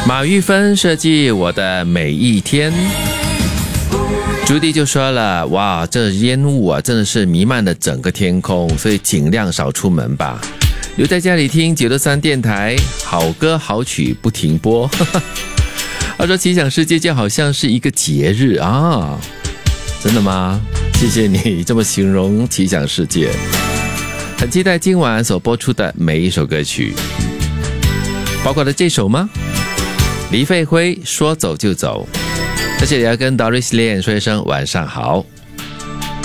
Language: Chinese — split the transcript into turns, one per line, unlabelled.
马玉芬设计我的每一天。朱迪就说了，哇，这烟雾啊真的是弥漫了整个天空，所以尽量少出门吧，留在家里听963电台，好歌好曲不停播。他说奇想世界就好像是一个节日啊，真的吗？谢谢你这么形容奇想世界，很期待今晚所播出的每一首歌曲，包括了这首吗？黎费辉说走就走。在这里要跟 Doris Lian 说一声晚上好。